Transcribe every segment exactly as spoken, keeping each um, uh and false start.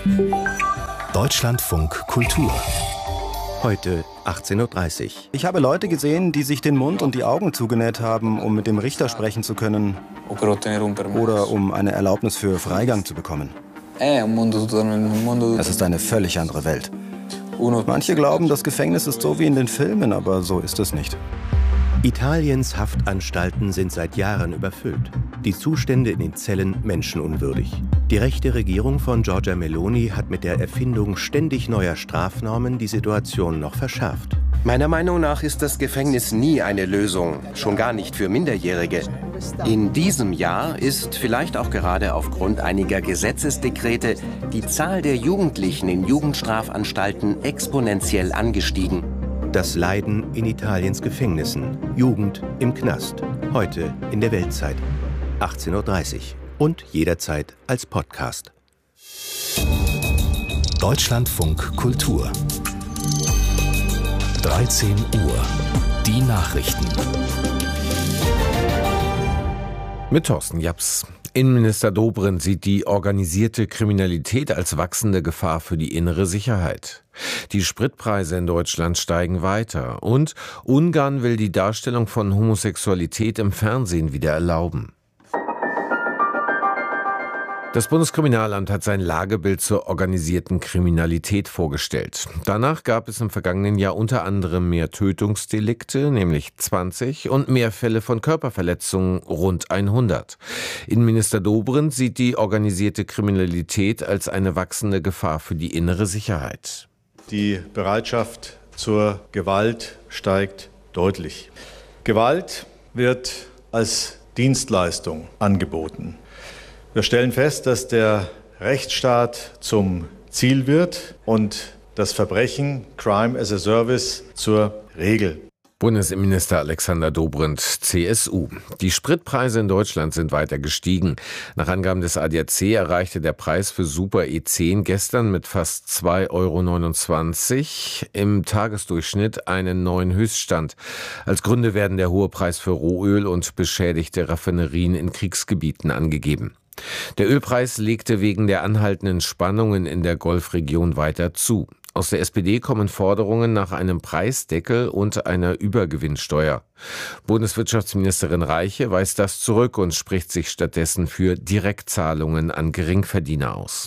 Deutschlandfunk Kultur. Heute achtzehn Uhr dreißig. Ich habe Leute gesehen, die sich den Mund und die Augen zugenäht haben, um mit dem Richter sprechen zu können oder um eine Erlaubnis für Freigang zu bekommen. Es ist eine völlig andere Welt. Manche glauben, das Gefängnis ist so wie in den Filmen, aber so ist es nicht. Italiens Haftanstalten sind seit Jahren überfüllt. Die Zustände in den Zellen menschenunwürdig. Die rechte Regierung von Giorgia Meloni hat mit der Erfindung ständig neuer Strafnormen die Situation noch verschärft. Meiner Meinung nach ist das Gefängnis nie eine Lösung, schon gar nicht für Minderjährige. In diesem Jahr ist, vielleicht auch gerade aufgrund einiger Gesetzesdekrete, die Zahl der Jugendlichen in Jugendstrafanstalten exponentiell angestiegen. Das Leiden in Italiens Gefängnissen. Jugend im Knast. Heute in der Weltzeit. achtzehn Uhr dreißig. Und jederzeit als Podcast. Deutschlandfunk Kultur. dreizehn Uhr. Die Nachrichten. Mit Thorsten Japs. Innenminister Dobrindt sieht die organisierte Kriminalität als wachsende Gefahr für die innere Sicherheit. Die Spritpreise in Deutschland steigen weiter und Ungarn will die Darstellung von Homosexualität im Fernsehen wieder erlauben. Das Bundeskriminalamt hat sein Lagebild zur organisierten Kriminalität vorgestellt. Danach gab es im vergangenen Jahr unter anderem mehr Tötungsdelikte, nämlich zwanzig, und mehr Fälle von Körperverletzungen, rund hundert. Innenminister Dobrindt sieht die organisierte Kriminalität als eine wachsende Gefahr für die innere Sicherheit. Die Bereitschaft zur Gewalt steigt deutlich. Gewalt wird als Dienstleistung angeboten. Wir stellen fest, dass der Rechtsstaat zum Ziel wird und das Verbrechen, Crime as a Service, zur Regel. Bundesinnenminister Alexander Dobrindt, C S U. Die Spritpreise in Deutschland sind weiter gestiegen. Nach Angaben des A D A C erreichte der Preis für Super E zehn gestern mit fast zwei Euro neunundzwanzig im Tagesdurchschnitt einen neuen Höchststand. Als Gründe werden der hohe Preis für Rohöl und beschädigte Raffinerien in Kriegsgebieten angegeben. Der Ölpreis legte wegen der anhaltenden Spannungen in der Golfregion weiter zu. Aus der S P D kommen Forderungen nach einem Preisdeckel und einer Übergewinnsteuer. Bundeswirtschaftsministerin Reiche weist das zurück und spricht sich stattdessen für Direktzahlungen an Geringverdiener aus.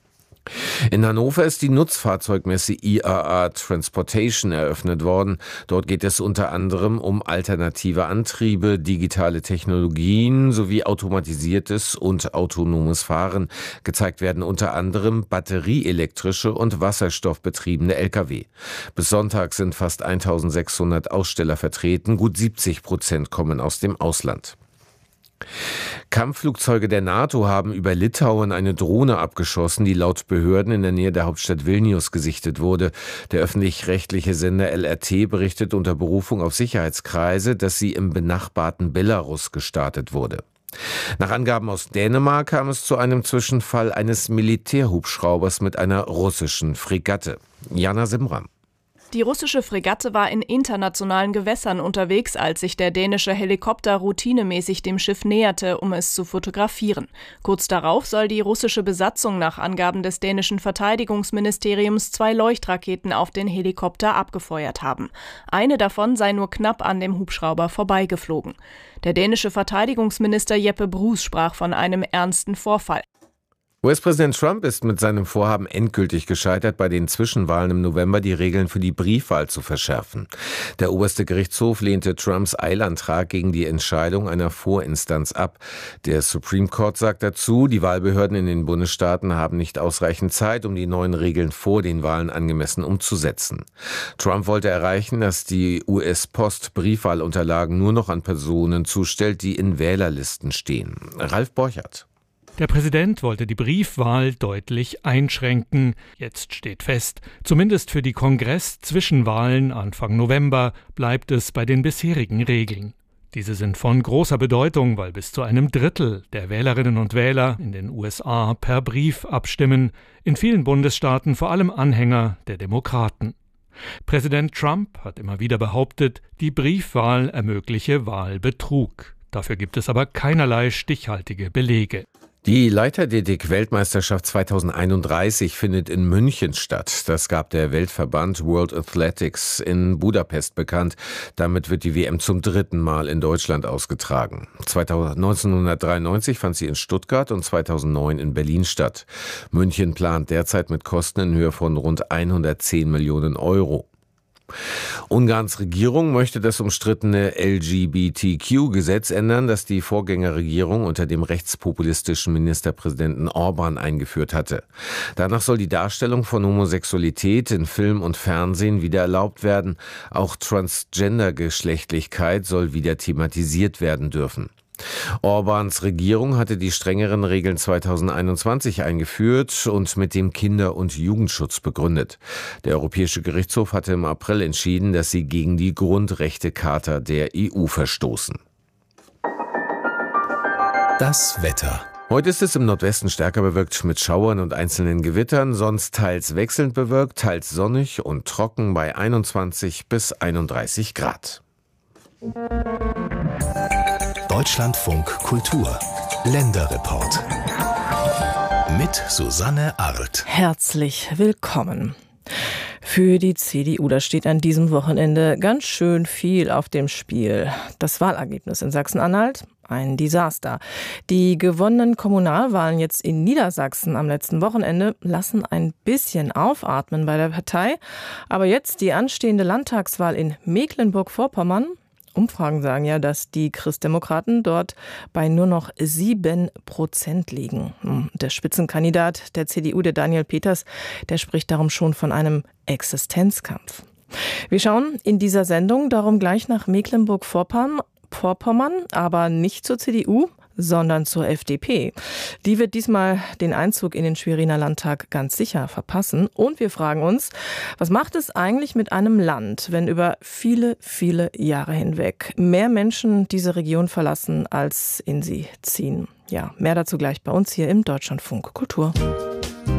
In Hannover ist die Nutzfahrzeugmesse I A A Transportation eröffnet worden. Dort geht es unter anderem um alternative Antriebe, digitale Technologien sowie automatisiertes und autonomes Fahren. Gezeigt werden unter anderem batterieelektrische und wasserstoffbetriebene L K W. Bis Sonntag sind fast eintausendsechshundert Aussteller vertreten. Gut siebzig Prozent kommen aus dem Ausland. Kampfflugzeuge der NATO haben über Litauen eine Drohne abgeschossen, die laut Behörden in der Nähe der Hauptstadt Vilnius gesichtet wurde. Der öffentlich-rechtliche Sender L R T berichtet unter Berufung auf Sicherheitskreise, dass sie im benachbarten Belarus gestartet wurde. Nach Angaben aus Dänemark kam es zu einem Zwischenfall eines Militärhubschraubers mit einer russischen Fregatte. Jana Simram. Die russische Fregatte war in internationalen Gewässern unterwegs, als sich der dänische Helikopter routinemäßig dem Schiff näherte, um es zu fotografieren. Kurz darauf soll die russische Besatzung nach Angaben des dänischen Verteidigungsministeriums zwei Leuchtraketen auf den Helikopter abgefeuert haben. Eine davon sei nur knapp an dem Hubschrauber vorbeigeflogen. Der dänische Verteidigungsminister Jeppe Bruus sprach von einem ernsten Vorfall. U S-Präsident Trump ist mit seinem Vorhaben endgültig gescheitert, bei den Zwischenwahlen im November die Regeln für die Briefwahl zu verschärfen. Der oberste Gerichtshof lehnte Trumps Eilantrag gegen die Entscheidung einer Vorinstanz ab. Der Supreme Court sagt dazu, die Wahlbehörden in den Bundesstaaten haben nicht ausreichend Zeit, um die neuen Regeln vor den Wahlen angemessen umzusetzen. Trump wollte erreichen, dass die U S-Post Briefwahlunterlagen nur noch an Personen zustellt, die in Wählerlisten stehen. Ralf Borchert. Der Präsident wollte die Briefwahl deutlich einschränken. Jetzt steht fest, zumindest für die Kongress-Zwischenwahlen Anfang November bleibt es bei den bisherigen Regeln. Diese sind von großer Bedeutung, weil bis zu einem Drittel der Wählerinnen und Wähler in den U S A per Brief abstimmen, in vielen Bundesstaaten vor allem Anhänger der Demokraten. Präsident Trump hat immer wieder behauptet, die Briefwahl ermögliche Wahlbetrug. Dafür gibt es aber keinerlei stichhaltige Belege. Die Leichtathletik-Weltmeisterschaft zweitausendeinunddreißig findet in München statt. Das gab der Weltverband World Athletics in Budapest bekannt. Damit wird die W M zum dritten Mal in Deutschland ausgetragen. neunzehnhundertdreiundneunzig fand sie in Stuttgart und zweitausendneun in Berlin statt. München plant derzeit mit Kosten in Höhe von rund hundertzehn Millionen Euro. Ungarns Regierung möchte das umstrittene L G B T Q-Gesetz ändern, das die Vorgängerregierung unter dem rechtspopulistischen Ministerpräsidenten Orbán eingeführt hatte. Danach soll die Darstellung von Homosexualität in Film und Fernsehen wieder erlaubt werden. Auch Transgender-Geschlechtlichkeit soll wieder thematisiert werden dürfen. Orbáns Regierung hatte die strengeren Regeln zweitausendeinundzwanzig eingeführt und mit dem Kinder- und Jugendschutz begründet. Der Europäische Gerichtshof hatte im April entschieden, dass sie gegen die Grundrechtecharta der E U verstoßen. Das Wetter. Heute ist es im Nordwesten stärker bewölkt mit Schauern und einzelnen Gewittern, sonst teils wechselnd bewölkt, teils sonnig und trocken bei einundzwanzig bis einunddreißig Grad. Deutschlandfunk Kultur. Länderreport. Mit Susanne Arlt. Herzlich willkommen. Für die C D U, da steht an diesem Wochenende ganz schön viel auf dem Spiel. Das Wahlergebnis in Sachsen-Anhalt? Ein Desaster. Die gewonnenen Kommunalwahlen jetzt in Niedersachsen am letzten Wochenende lassen ein bisschen aufatmen bei der Partei. Aber jetzt die anstehende Landtagswahl in Mecklenburg-Vorpommern. Umfragen sagen ja, dass die Christdemokraten dort bei nur noch sieben Prozent liegen. Der Spitzenkandidat der C D U, der Daniel Peters, der spricht darum schon von einem Existenzkampf. Wir schauen in dieser Sendung darum gleich nach Mecklenburg-Vorpommern, aber nicht zur C D U, sondern zur F D P. Die wird diesmal den Einzug in den Schweriner Landtag ganz sicher verpassen. Und wir fragen uns, was macht es eigentlich mit einem Land, wenn über viele, viele Jahre hinweg mehr Menschen diese Region verlassen, als in sie ziehen? Ja, mehr dazu gleich bei uns hier im Deutschlandfunk Kultur.